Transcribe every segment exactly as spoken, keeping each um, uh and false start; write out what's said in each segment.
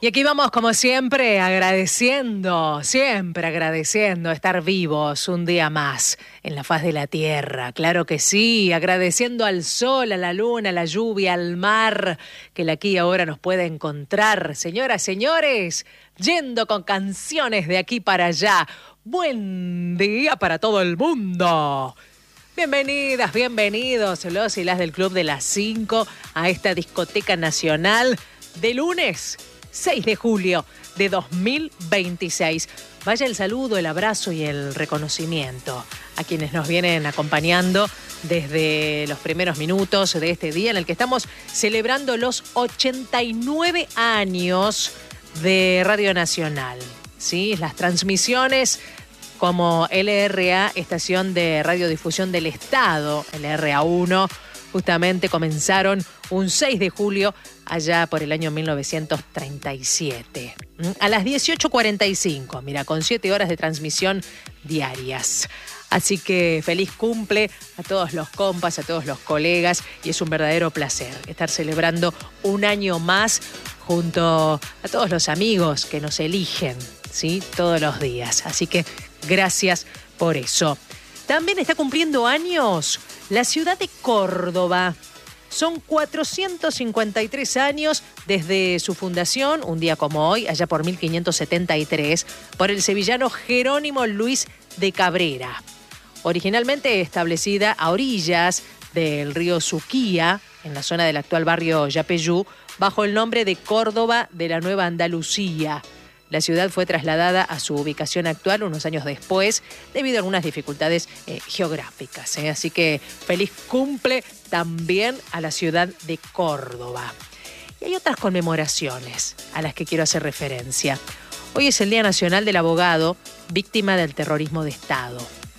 Y aquí vamos, como siempre, agradeciendo, siempre agradeciendo estar vivos un día más en la faz de la tierra. Claro que sí, agradeciendo al sol, a la luna, a la lluvia, al mar, que el aquí y ahora nos puede encontrar. Señoras, señores, yendo con canciones de aquí para allá. Buen día para todo el mundo. Bienvenidas, bienvenidos los y las del Club de las cinco a esta discoteca nacional de lunes seis de julio de dos mil veintiséis. Vaya el saludo, el abrazo y el reconocimiento a quienes nos vienen acompañando desde los primeros minutos de este día en el que estamos celebrando los ochenta y nueve años de Radio Nacional. ¿Sí? Las transmisiones como L R A, Estación de Radiodifusión del Estado, L R A uno, justamente comenzaron un seis de julio allá por el año mil novecientos treinta y siete. A las dieciocho cuarenta y cinco, mira, con siete horas de transmisión diarias. Así que feliz cumple a todos los compas, a todos los colegas, y es un verdadero placer estar celebrando un año más junto a todos los amigos que nos eligen, ¿sí? Todos los días. Así que gracias por eso. También está cumpliendo años la ciudad de Córdoba. Son cuatrocientos cincuenta y tres años desde su fundación, un día como hoy, allá por mil quinientos setenta y tres, por el sevillano Jerónimo Luis de Cabrera. Originalmente establecida a orillas del río Suquía, en la zona del actual barrio Yapeyú, bajo el nombre de Córdoba de la Nueva Andalucía. La ciudad fue trasladada a su ubicación actual unos años después debido a algunas dificultades eh, geográficas. ¿eh? Así que feliz cumple también a la ciudad de Córdoba. Y hay otras conmemoraciones a las que quiero hacer referencia. Hoy es el Día Nacional del Abogado, víctima del terrorismo de Estado.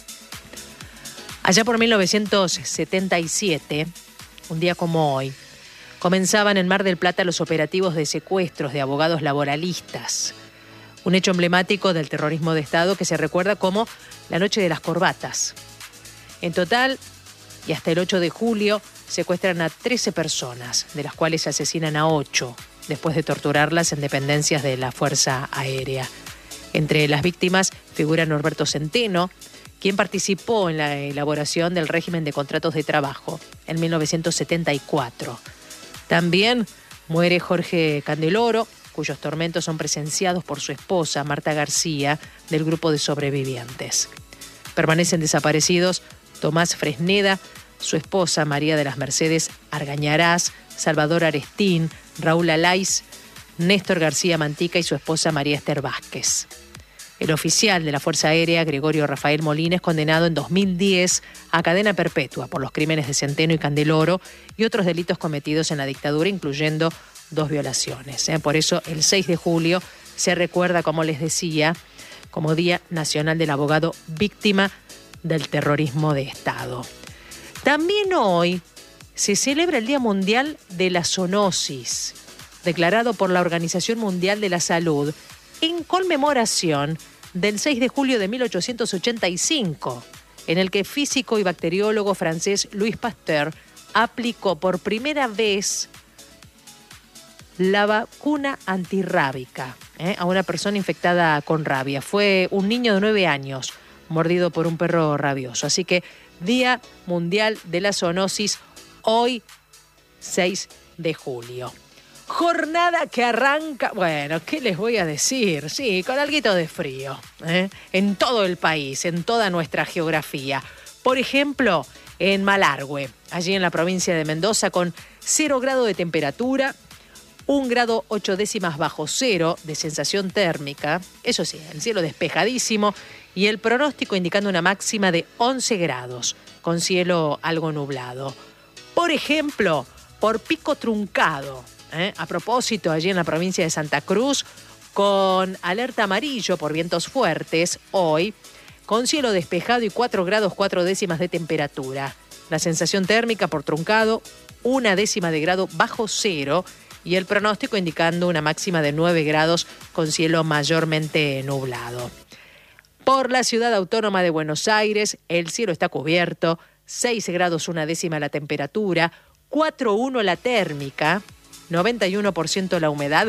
Allá por mil novecientos setenta y siete, un día como hoy, comenzaban en Mar del Plata los operativos de secuestros de abogados laboralistas. Un hecho emblemático del terrorismo de Estado que se recuerda como la Noche de las Corbatas. En total, y hasta el ocho de julio, secuestran a trece personas, de las cuales asesinan a ocho, después de torturarlas en dependencias de la Fuerza Aérea. Entre las víctimas figura Norberto Centeno, quien participó en la elaboración del régimen de contratos de trabajo en mil novecientos setenta y cuatro. También muere Jorge Candeloro, cuyos tormentos son presenciados por su esposa, Marta García, del grupo de sobrevivientes. Permanecen desaparecidos Tomás Fresneda, su esposa María de las Mercedes Argañarás, Salvador Arestín, Raúl Alaiz, Néstor García Mantica y su esposa María Esther Vázquez. El oficial de la Fuerza Aérea, Gregorio Rafael Molina, es condenado en dos mil diez a cadena perpetua por los crímenes de Centeno y Candeloro y otros delitos cometidos en la dictadura, incluyendo dos violaciones. ¿eh? Por eso el seis de julio se recuerda, como les decía, como Día Nacional del Abogado víctima del terrorismo de Estado. También hoy se celebra el Día Mundial de la Zoonosis, declarado por la Organización Mundial de la Salud en conmemoración del seis de julio de mil ochocientos ochenta y cinco, en el que físico y bacteriólogo francés Louis Pasteur aplicó por primera vez la vacuna antirrábica ¿eh? a una persona infectada con rabia. Fue un niño de nueve años mordido por un perro rabioso. Así que Día Mundial de la Zoonosis, hoy seis de julio. Jornada que arranca, bueno, ¿qué les voy a decir? Sí, con alguito de frío, ¿eh? en todo el país, en toda nuestra geografía. Por ejemplo, en Malargüe, allí en la provincia de Mendoza, con cero grado de temperatura, un grado ocho décimas bajo cero de sensación térmica, eso sí, el cielo despejadísimo y el pronóstico indicando una máxima de once grados, con cielo algo nublado. Por ejemplo, por Pico Truncado, ¿eh? a propósito, allí en la provincia de Santa Cruz, con alerta amarillo por vientos fuertes, hoy, con cielo despejado y cuatro grados cuatro décimas de temperatura. La sensación térmica por Truncado, una décima de grado bajo cero, y el pronóstico indicando una máxima de nueve grados con cielo mayormente nublado. Por la ciudad autónoma de Buenos Aires, el cielo está cubierto, seis grados una décima la temperatura, cuatro coma uno la térmica, noventa y uno por ciento la humedad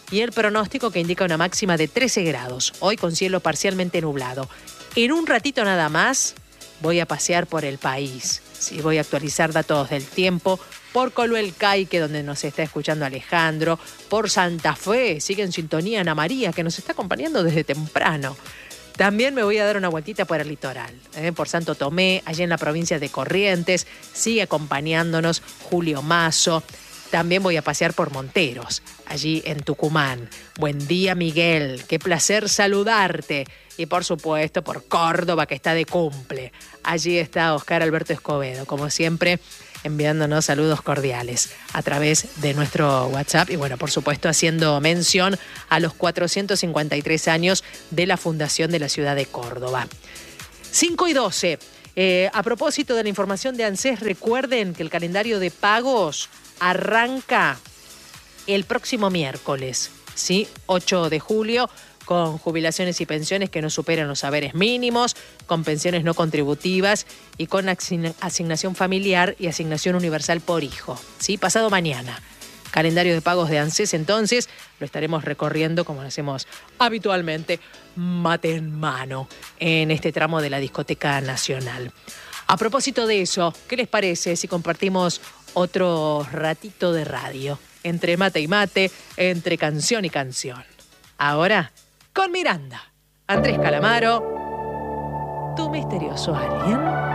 y el pronóstico que indica una máxima de trece grados, hoy con cielo parcialmente nublado. En un ratito nada más voy a pasear por el país. Sí, voy a actualizar datos del tiempo por Coluelcaique, donde nos está escuchando Alejandro, por Santa Fe, sigue en sintonía Ana María, que nos está acompañando desde temprano. También me voy a dar una vueltita por el litoral, ¿eh? por Santo Tomé, allí en la provincia de Corrientes, sigue acompañándonos Julio Mazo. También voy a pasear por Monteros, allí en Tucumán. Buen día, Miguel, qué placer saludarte. Y por supuesto por Córdoba, que está de cumple. Allí está Oscar Alberto Escobedo, como siempre, enviándonos saludos cordiales a través de nuestro WhatsApp y bueno, por supuesto haciendo mención a los cuatrocientos cincuenta y tres años de la fundación de la ciudad de Córdoba. cinco y doce. Eh, a propósito de la información de ANSES, recuerden que el calendario de pagos arranca el próximo miércoles, ¿sí? ocho de julio, con jubilaciones y pensiones que no superan los saberes mínimos, con pensiones no contributivas y con asignación familiar y asignación universal por hijo. ¿Sí? Pasado mañana. Calendario de pagos de ANSES, entonces, lo estaremos recorriendo como lo hacemos habitualmente, mate en mano, en este tramo de la Discoteca Nacional. A propósito de eso, ¿qué les parece si compartimos otro ratito de radio? Entre mate y mate, entre canción y canción. Ahora, con Miranda, Andrés Calamaro, tu misterioso alien.